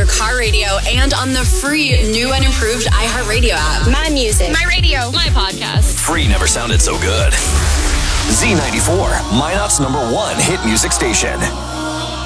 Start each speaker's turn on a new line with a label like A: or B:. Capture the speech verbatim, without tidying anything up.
A: car radio and on the free new and improved iHeartRadio app.
B: My music.
C: My radio.
D: My podcast.
E: Free never sounded so good. Z ninety-four, Minot's number one hit music station.